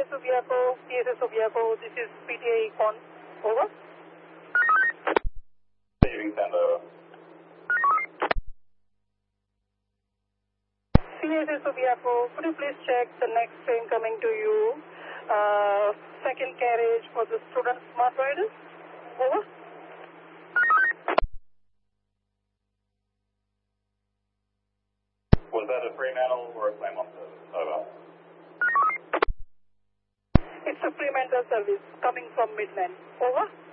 Subiaco, CSS Subiaco, this is PTA Econ. Over. Receiving sender. CSS Subiaco, could you please check the next train coming to you? Second carriage for the student smart riders. Over. Was that a Fremantle or a Claremont service? Over. It's a Fremantle service coming from Midland. Over.